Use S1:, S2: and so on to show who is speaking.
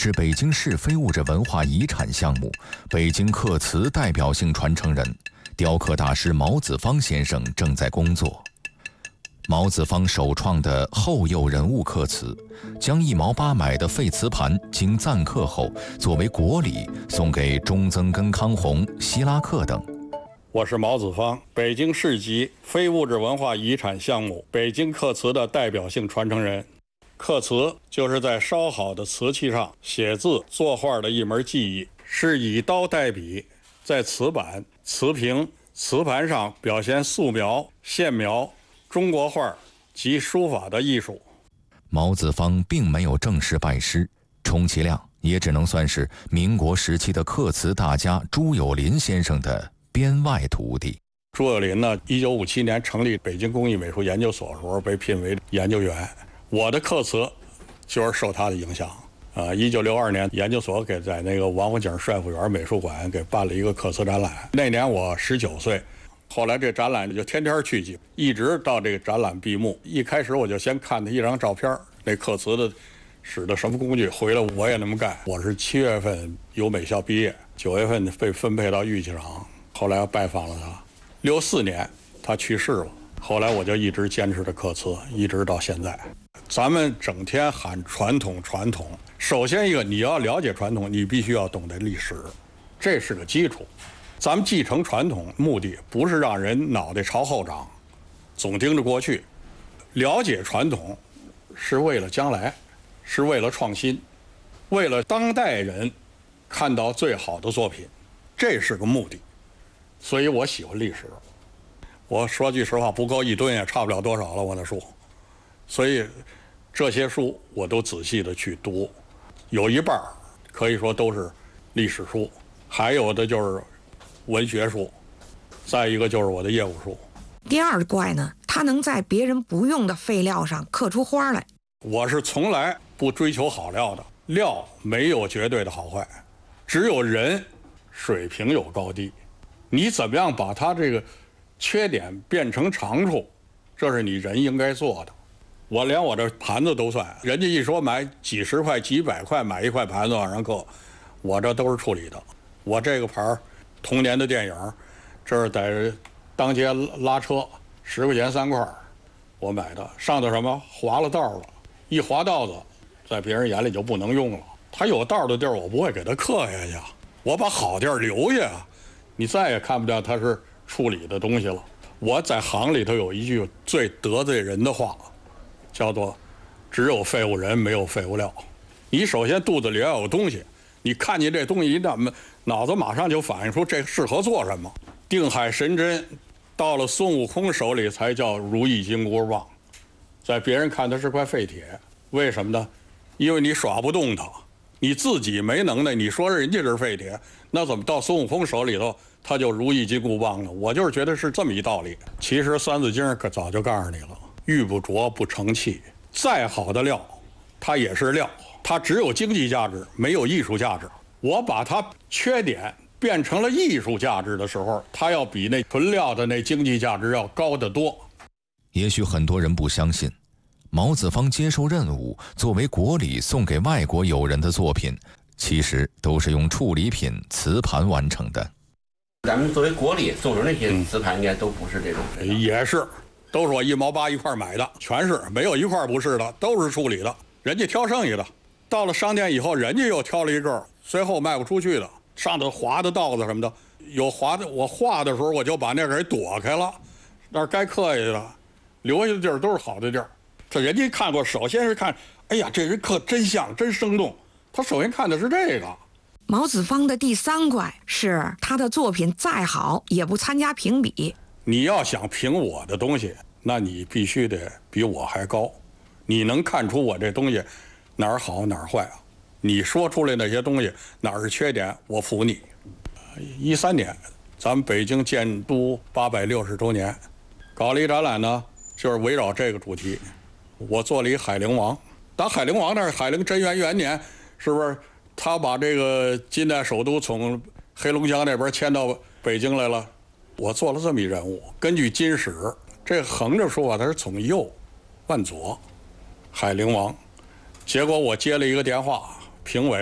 S1: 是北京市非物质文化遗产项目北京刻瓷代表性传承人、雕刻大师毛子方先生正在工作。毛子方首创的后釉人物刻瓷，将1毛8买的废瓷盘经暂刻后，作为国礼送给中曾根康弘、希拉克等。
S2: 我是毛子方，北京市级非物质文化遗产项目北京刻瓷的代表性传承人。刻瓷就是在烧好的瓷器上写字作画的一门技艺，是以刀代笔，在瓷板、瓷瓶、瓷盘上表现素描、线描、中国画及书法的艺术。
S1: 毛子方并没有正式拜师，充其量也只能算是民国时期的刻瓷大家朱有林先生的编外徒弟。
S2: 朱有林呢，1957年成立北京工艺美术研究所的时候被聘为研究员，我的刻瓷就是受他的影响。1962年研究所给在那个王府井帅府园美术馆给办了一个刻瓷展览，那年我19岁。后来这展览就天天去，一直到这个展览闭幕。一开始我就先看他一张照片，那刻瓷的使的什么工具，回来我也那么干。我是7月份由美校毕业，9月份被分配到玉器厂，后来拜访了他。64年他去世了，后来我就一直坚持着刻瓷，一直到现在。咱们整天喊传统传统，首先一个你要了解传统，你必须要懂得历史，这是个基础。咱们继承传统目的不是让人脑袋朝后长，总盯着过去。了解传统是为了将来，是为了创新，为了当代人看到最好的作品，这是个目的。所以我喜欢历史。我说句实话，不够1吨也差不了多少了，我的书。所以这些书我都仔细的去读，有一半可以说都是历史书，还有的就是文学书，再一个就是我的业务书。
S3: 第二怪呢，它能在别人不用的废料上刻出花来。
S2: 我是从来不追求好料的，料没有绝对的好坏，只有人水平有高低。你怎么样把它这个缺点变成长处，这是你人应该做的。我连我这盘子都算，人家一说买几十块、几百块买一块盘子往上刻，我这都是处理的。我这个盘童年的电影，这是在当街拉车，10块钱3块，我买的。上头什么划了道了，一划道子，在别人眼里就不能用了。他有道的地儿，我不会给他刻下去，我把好地儿留下，你再也看不到他是处理的东西了。我在行里头有一句最得罪人的话，叫做“只有废物人，没有废物料”。你首先肚子里要有东西，你看见这东西一旦脑子马上就反映出这适合做什么。定海神针到了孙悟空手里才叫如意金箍棒，在别人看它是块废铁，为什么呢？因为你耍不动它，你自己没能耐，你说人家是废铁，那怎么到孙悟空手里头他就如意金箍棒了？我就是觉得是这么一道理。其实《三字经》可早就告诉你了，玉不琢不成器，再好的料它也是料，它只有经济价值，没有艺术价值。我把它缺点变成了艺术价值的时候，它要比那纯料的那经济价值要高得多。
S1: 也许很多人不相信，毛子方接受任务作为国礼送给外国友人的作品，其实都是用处理品瓷盘完成的。
S4: 咱们作为国礼送出那些瓷盘应该都不是这种，
S2: 也是，都是我1毛8一块买的，全是，没有一块不是的，都是处理的，人家挑剩下的。到了商店以后，人家又挑了一个最后卖不出去的，上头划的道子什么的，有划的，我画的时候我就把那个给躲开了，那儿该刻下去的，留下的地儿都是好的地儿。这人家看过，首先是看，哎呀，这人刻真像，真生动，他首先看的是这个。
S3: 毛子方的第3怪是他的作品再好也不参加评比。
S2: 你要想评我的东西，那你必须得比我还高，你能看出我这东西哪儿好哪儿坏啊？你说出来那些东西哪儿是缺点，我服你。13年，咱们北京建都860周年，搞了一展览呢，就是围绕这个主题。我做了一海陵王，打海陵王那是海陵贞元元年，是不是？他把这个近代首都从黑龙江那边迁到北京来了。我做了这么一人物，根据金史，这横着说法它是从右往左，海陵王。结果我接了一个电话，评委